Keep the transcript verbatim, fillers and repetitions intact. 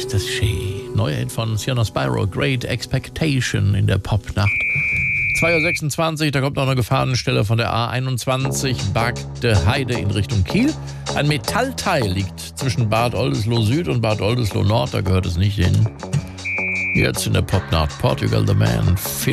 ist das schön. Neuer Hit von Sienna Spyro, Great Expectation in der Popnacht. zwei Uhr sechsundzwanzig, da kommt noch eine Gefahrenstelle von der A einundzwanzig, Bagde Heide in Richtung Kiel. Ein Metallteil liegt zwischen Bad Oldesloe Süd und Bad Oldesloe Nord, da gehört es nicht hin. Jetzt in der Popnacht, Portugal the Man, Phil